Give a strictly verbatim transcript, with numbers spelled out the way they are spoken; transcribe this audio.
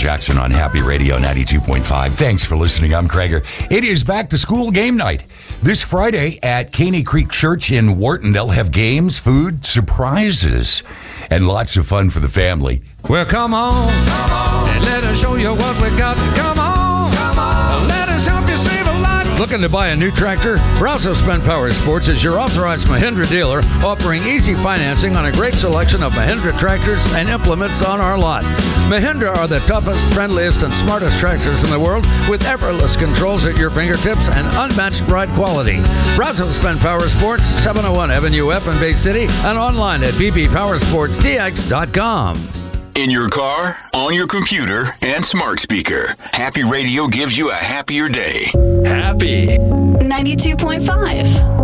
Jackson on Happy Radio ninety-two point five. Thanks for listening. I'm Krager. It is back to school game night. This Friday at Caney Creek Church in Wharton, they'll have games, food, surprises, and lots of fun for the family. Well, come on, come on, and let us show you what we got. Come on, come on, let us help you save a life. Looking to buy a new tractor? Brazos Spend Power Sports is your authorized Mahindra dealer, offering easy financing on a great selection of Mahindra tractors and implements on our lot. Mahindra are the toughest, friendliest, and smartest tractors in the world, with effortless controls at your fingertips and unmatched ride quality. Brazos Spend Power Sports, seven oh one Avenue F in Bay City, and online at b b powersports t x dot com. In your car, on your computer, and smart speaker, Happy Radio gives you a happier day. Happy ninety-two point five.